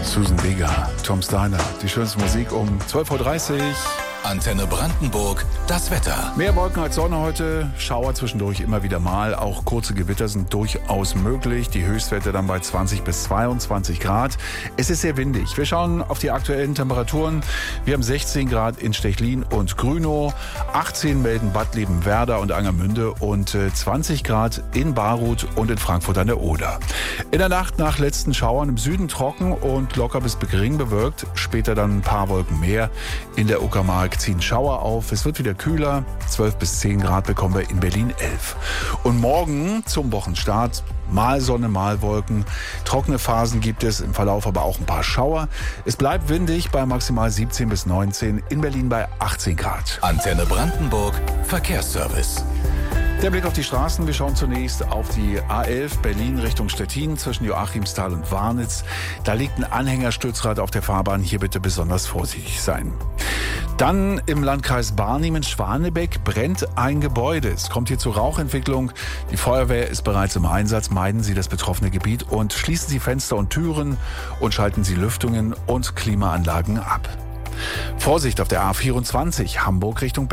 Susan Vega, Tom Steiner, die schönste Musik um 12.30 Uhr. Antenne Brandenburg, das Wetter. Mehr Wolken als Sonne heute, Schauer zwischendurch immer wieder mal. Auch kurze Gewitter sind durchaus möglich. Die Höchstwerte dann bei 20 bis 22 Grad. Es ist sehr windig. Wir schauen auf die aktuellen Temperaturen. Wir haben 16 Grad in Stechlin und Grünow, 18 melden Bad Liebenwerda und Angermünde und 20 Grad in Baruth und in Frankfurt an der Oder. In der Nacht nach letzten Schauern im Süden trocken und locker bis gering bewölkt. Später dann ein paar Wolken mehr. In der Uckermark ziehen Schauer auf. Es wird wieder kühler. 12 bis 10 Grad bekommen wir in Berlin 11. Und morgen zum Wochenstart mal Sonne, mal Wolken. Trockene Phasen gibt es, im Verlauf aber auch ein paar Schauer. Es bleibt windig bei maximal 17 bis 19, in Berlin bei 18 Grad. Antenne Brandenburg, Verkehrsservice. Der Blick auf die Straßen. Wir schauen zunächst auf die A11 Berlin Richtung Stettin zwischen Joachimsthal und Warnitz. Da liegt ein Anhängerstützrad auf der Fahrbahn. Hier bitte besonders vorsichtig sein. Dann im Landkreis Barnim-Schwanebeck brennt ein Gebäude. Es kommt hier zu Rauchentwicklung. Die Feuerwehr ist bereits im Einsatz. Meiden Sie das betroffene Gebiet und schließen Sie Fenster und Türen und schalten Sie Lüftungen und Klimaanlagen ab. Vorsicht auf der A24 Hamburg Richtung